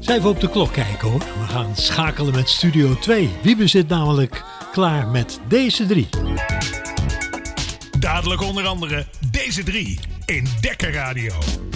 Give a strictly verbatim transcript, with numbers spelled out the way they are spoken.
Even op de klok kijken hoor. We gaan schakelen met Studio twee. Wiebe zit namelijk klaar met deze drie. Dadelijk onder andere deze drie in Dekker Radio.